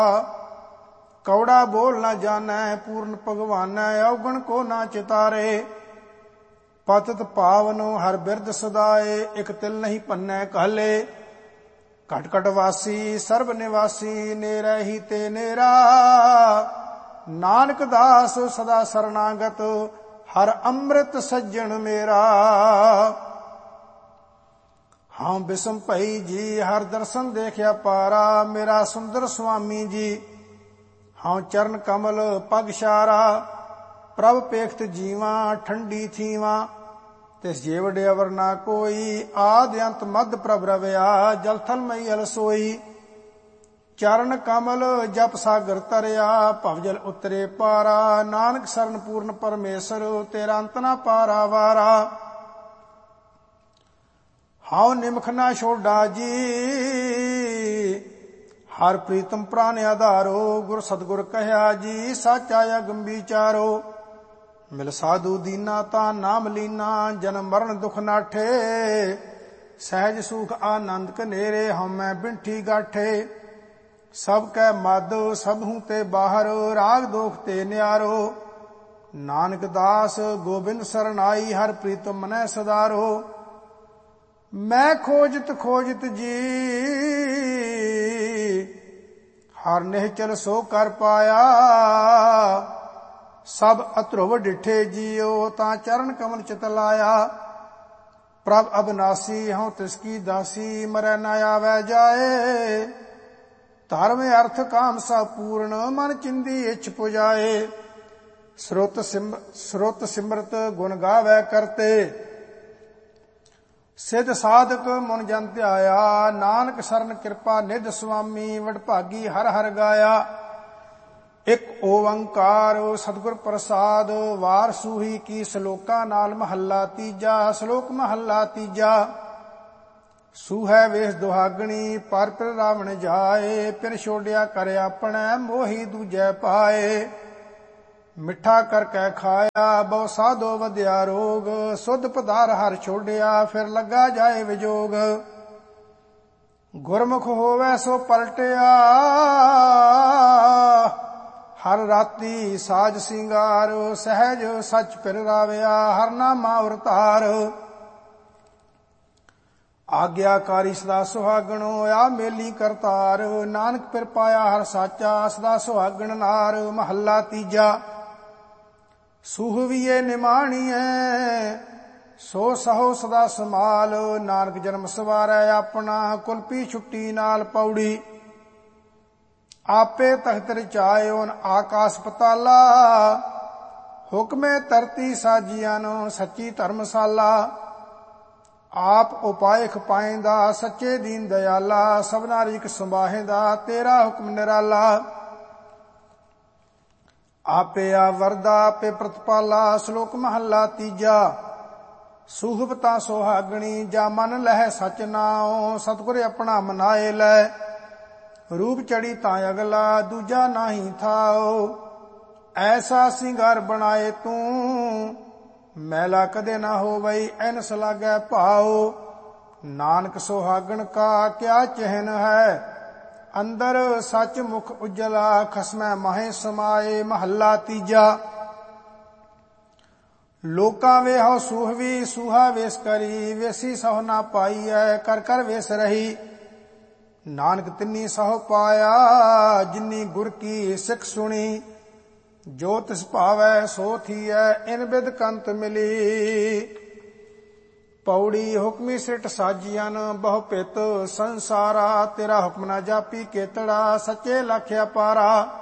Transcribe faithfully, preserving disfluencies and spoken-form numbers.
कौड़ा बोल न जानै पूर्ण भगवानै, अवगुण को ना चितारे। पतित पावनो हर बिरद सदाए, एक तिल नहीं पन्नै कहले। घट घट वासी सर्व निवासी, नेरै ही ते नेरा। नानक दास सदा शरणागत, हर अमृत सज्जन मेरा। हाँ बिसम भई जी हर दर्शन देखिया पारा, मेरा सुंदर स्वामी जी हाँ चरण कमल पग शारा। प्रभ पेखत जीवा ठंडी थीवा, तिस जेवड़े अवर ना कोई। आदि अंत मध्य प्रभ रवया, जल थल मई अलसोई। चरण कमल जप सागर तरया, भवजल उतरे पारा। नानक शरण पूर्ण परमेश्वर, तेरा अंत ना पारा वारा। हाउ निमख ना छोड़ा जी, हर प्रीतम प्राण आधारो। गुर सतगुर कहया जी, साचा अगम विचारो। मिल साधु दीना ता नाम लीना, जन्म मरण दुख नाठे। सहज सुख आनंद कनेरे, हमै बिंठी गाठे। सब कै मद सब हूं ते बाहर, राग दोख ते न्यारो। नानक दास गोबिंद शरण आई, हर प्रीतम मनै सदारो। मैं खोजत खोजत जी, हर निहचल सो कर पाया। सब अध्रुव डिठे जियो, ता चरण कमल चित लाया। प्रभ अविनाशी हूं तिसकी दासी, मरै न आवे जाए। धर्म अर्थ काम सब पूर्ण, मन चिंदी इच्छ पुजाए। स्रोत सिम स्रोत सिमरत गुण गावे करते, सिद्ध साधक मुन जन ध्याया। नानक शरण कृपा निध स्वामी, वडभागी हर हर गाया। एक ओंकार सतगुर प्रसाद, वार सूही की सलोका नाल महला तीजा। सलोक महला तीजा। सूहै वेश दुहागणी, पर पिर रावण जाए। पिर छोड़िया कर अपने, मोही दूजै पाए। मिठा करके खाया, बहु साधो वध्या रोग। सुध पधार हर छोड़िया, फिर लगा जाए विजोग। गुरमुख होवै सो पलटिया, हर राती साज सिंगार। सहज सच फिर राविया, हर नामा अवतार। आग्याकारी सदा सुहागणो, आ मेली करतार। नानक पिर पाया हर साचा, सदा सुहागण नार। महला तीजा। सूहवीए निमाणीए, सो सहो सदा समाल। नानक जन्म सवारै अपना, कुलपी छुट्टी नाल पौड़ी। आपे तख्त रचायोन आकाश पताला, हुक्मे धरती साजियानो सच्ची धर्मशाला। आप उपाय खपाएंदा, सच्चे दीन दयाला। सबना रिक संभाहेंदा, तेरा हुक्म निराला। आपे आ वरदा आपे प्रतिपाला। श्लोक महला तीजा। सूहबता सोहागणी, जा मन लह सच नाओ। सतगुर अपना मनाए लै, रूप चढ़ी ता अगला। दूजा नाही थाओ, ऐसा सिंगार बनाए तू। मैला कदे ना हो वई, ऐनस लागै भाओ। नानक सोहागण का क्या चहन है, अंदर सच मुख उजला। खसमै माहे समाए। महला तीजा। लोका वेहो सूहवी, सूहा वेश करी। वेसी सहो ना पाई है, कर कर वेश रही। नानक तिन्नी सहो पाया, जिन्नी गुर की सिख सुनी। जो तिस भावै सो थीऐ, इन बिद कंत मिली। पौड़ी हुक्मी सिट साजियन, बहु पित संसारा। तेरा हुक्म ना जापी केतड़ा, सच्चे लख्या पारा।